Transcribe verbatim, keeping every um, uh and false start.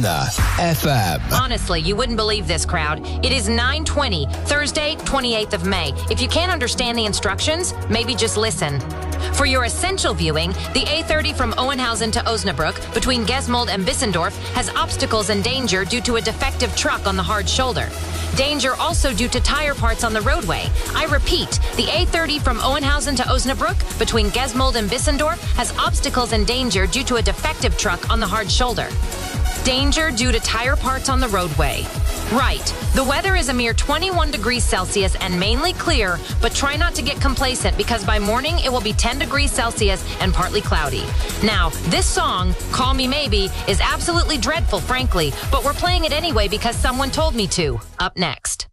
F M. Honestly, you wouldn't believe this, crowd. It is nine twenty, Thursday, twenty-eighth of May. If you can't understand the instructions, maybe just listen. For your essential viewing, the A thirty from Owenhausen to Osnabrück between Gesmold and Bissendorf has obstacles and danger due to a defective truck on the hard shoulder. Danger also due to tire parts on the roadway. I repeat, the A thirty from Owenhausen to Osnabrück between Gesmold and Bissendorf has obstacles and danger due to a defective truck on the hard shoulder. Danger due to tire parts on the roadway. Right. The weather is a mere twenty-one degrees Celsius and mainly clear, but try not to get complacent because by morning it will be ten degrees Celsius and partly cloudy. Now, this song, Call Me Maybe, is absolutely dreadful, frankly, but we're playing it anyway because someone told me to. Up next.